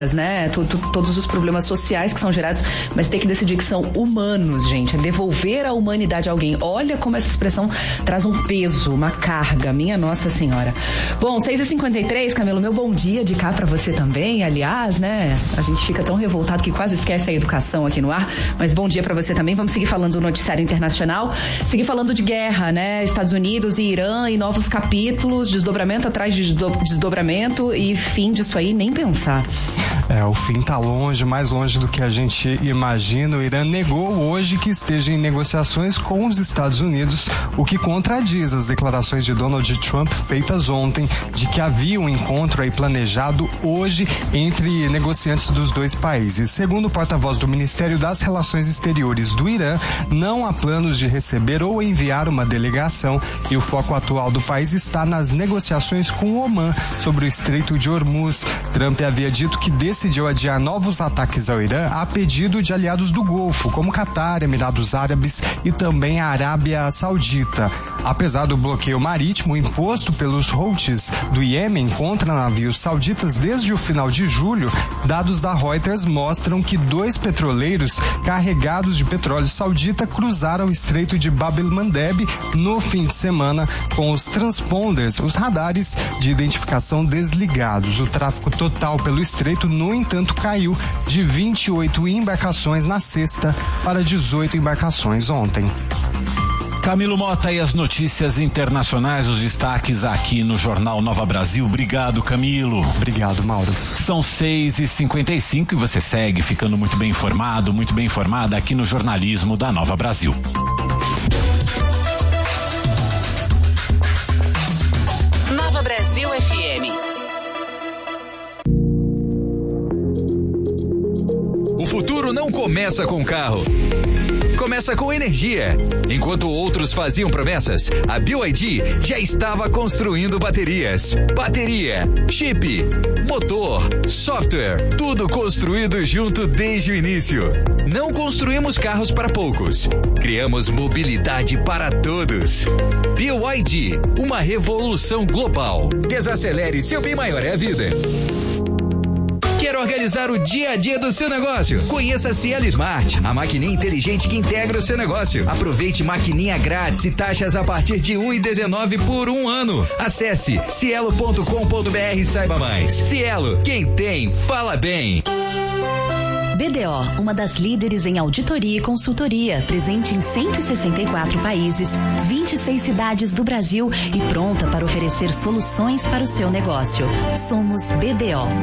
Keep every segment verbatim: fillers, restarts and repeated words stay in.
né? Todos os problemas sociais que são gerados, mas tem que decidir que são humanos, gente. É devolver a humanidade a alguém. Olha como essa expressão traz um peso, uma carga, minha Nossa Senhora. Bom, seis e cinquenta e três, Camilo, meu bom dia de cá pra você também, aliás, né? A gente fica tão revoltado que quase esquece a educação aqui no ar, mas bom dia pra você também. Vamos seguir falando do noticiário internacional, seguir falando de guerra, né? Estados Unidos e Irã e novos capítulos, desdobramento atrás de desdobramento e fim disso aí, nem pensar. É, o fim tá longe, mais longe do que a gente imagina. O Irã negou hoje que esteja em negociações com os Estados Unidos, o que contradiz as declarações de Donald Trump feitas ontem de que havia um encontro aí planejado hoje entre negociantes dos dois países. Segundo o porta-voz do Ministério das Relações Exteriores do Irã, não há planos de receber ou enviar uma delegação e o foco atual do país está nas negociações com o Omã sobre o Estreito de Hormuz. Trump havia dito que decidiu adiar novos ataques ao Irã a pedido de aliados do Golfo, como Catar, Emirados Árabes e também a Arábia Saudita. Apesar do bloqueio marítimo imposto pelos Houthis do Iêmen contra navios sauditas desde o final de julho, dados da Reuters mostram que dois petroleiros carregados de petróleo saudita cruzaram o Estreito de Bab el-Mandeb no fim de semana com os transponders, os radares de identificação desligados. O tráfego total pelo estreito, no entanto, caiu de vinte e oito embarcações na sexta para dezoito embarcações ontem. Camilo Mota e as notícias internacionais, os destaques aqui no Jornal Nova Brasil. Obrigado, Camilo. Obrigado, Mauro. São seis e cinquenta e cinco e você segue ficando muito bem informado, muito bem informada aqui no jornalismo da Nova Brasil. Nova Brasil F M. O futuro não começa com carro. Começa com energia. Enquanto outros faziam promessas, a B Y D já estava construindo baterias. Bateria, chip, motor, software, tudo construído junto desde o início. Não construímos carros para poucos. Criamos mobilidade para todos. B Y D, uma revolução global. Desacelere, seu bem maior é a vida. Quer organizar o dia a dia do seu negócio? Conheça a Cielo Smart, a maquininha inteligente que integra o seu negócio. Aproveite maquininha grátis e taxas a partir de um real e dezenove centavos por um ano. Acesse cielo ponto com ponto br e saiba mais. Cielo, quem tem, fala bem. B D O, uma das líderes em auditoria e consultoria, presente em cento e sessenta e quatro países, vinte e seis cidades do Brasil e pronta para oferecer soluções para o seu negócio. Somos B D O.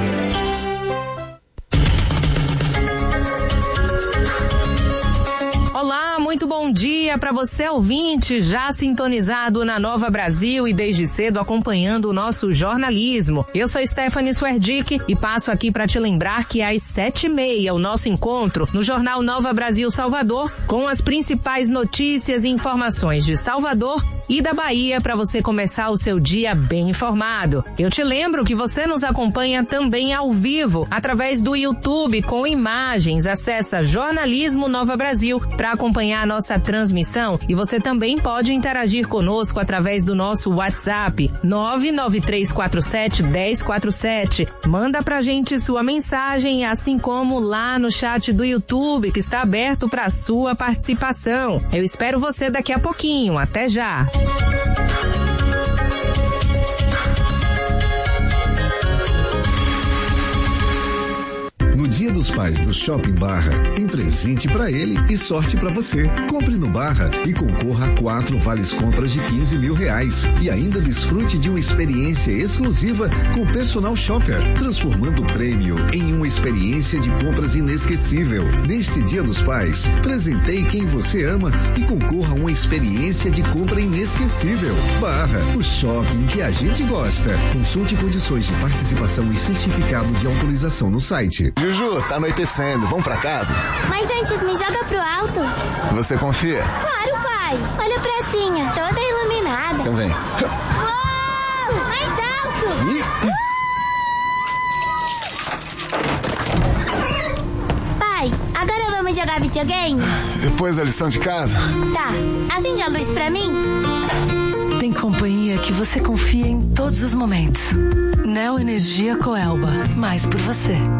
Muito bom dia para você, ouvinte, já sintonizado na Nova Brasil e desde cedo acompanhando o nosso jornalismo. Eu sou Stephanie Swerdick e passo aqui para te lembrar que às sete e meia o nosso encontro no Jornal Nova Brasil Salvador com as principais notícias e informações de Salvador e da Bahia para você começar o seu dia bem informado. Eu te lembro que você nos acompanha também ao vivo através do YouTube com imagens. Acessa Jornalismo Nova Brasil para acompanhar a nossa transmissão e você também pode interagir conosco através do nosso WhatsApp nove nove três quatro sete um zero quatro sete. Manda pra gente sua mensagem, assim como lá no chat do YouTube que está aberto para sua participação. Eu espero você daqui a pouquinho. Até já! No Dia dos Pais do Shopping Barra, tem presente pra ele e sorte pra você. Compre no Barra e concorra a quatro vales compras de quinze mil reais. E ainda desfrute de uma experiência exclusiva com o personal shopper, transformando o prêmio em uma experiência de compras inesquecível. Neste Dia dos Pais, presenteie quem você ama e concorra a uma experiência de compra inesquecível. Barra, o shopping que a gente gosta. Consulte condições de participação e certificado de autorização no site. Juju, tá anoitecendo, vamos pra casa? Mas antes me joga pro alto. Você confia? Claro, pai. Olha a pracinha, toda iluminada. Então vem. Uou! Mais alto! Ih. Pai, agora vamos jogar videogame? Depois da lição de casa? Tá. Acende a luz pra mim. Tem Tem companhia que você confia em todos os momentos. Neo Energia Coelba. Mais por você.